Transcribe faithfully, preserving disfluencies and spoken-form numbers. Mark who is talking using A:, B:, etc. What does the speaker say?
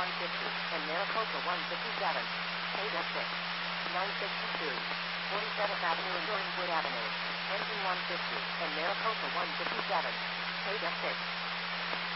A: one fifty, and Maricopa one fifty-seven. Ada six. nine sixty-two. forty-seventh Avenue and Duringwood Avenue. Engine one fifty, and Maricopa one fifty-seven. Ada six.